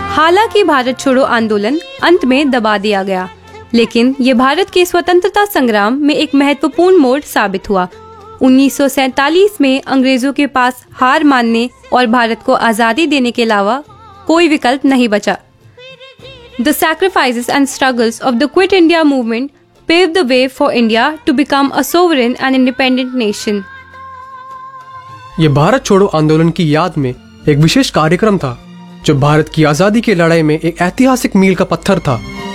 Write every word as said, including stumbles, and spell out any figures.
हालांकि भारत छोड़ो आंदोलन अंत में दबा दिया गया, लेकिन ये भारत के स्वतंत्रता संग्राम में एक महत्वपूर्ण मोड़ साबित हुआ। उन्नीस सौ सैंतालीस में अंग्रेजों के पास हार मानने और भारत को आजादी देने के अलावा कोई विकल्प नहीं बचा। The sacrifices and struggles of the Quit India movement paved the way for India to become a sovereign and independent nation. ये भारत छोड़ो आंदोलन की याद में एक विशेष कार्यक्रम था, जो भारत की आजादी की लड़ाई में एक ऐतिहासिक मील का पत्थर था।